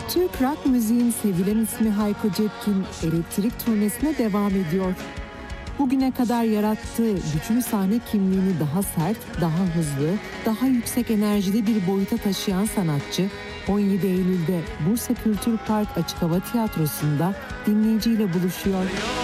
Türk rock müziğin sevilen ismi Hayko Cepkin, Elektrik turnesine devam ediyor. Bugüne kadar yarattığı güçlü sahne kimliğini daha sert, daha hızlı, daha yüksek enerjili bir boyuta taşıyan sanatçı, 17 Eylül'de Bursa Kültür Park Açık Hava Tiyatrosu'nda dinleyiciyle buluşuyor.